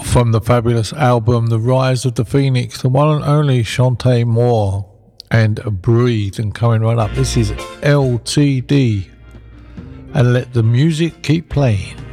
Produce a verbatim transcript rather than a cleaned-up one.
From the fabulous album The Rise of the Phoenix, the one and only Shantae Moore and Breathe. And coming right up, this is L T D, and let the music keep playing.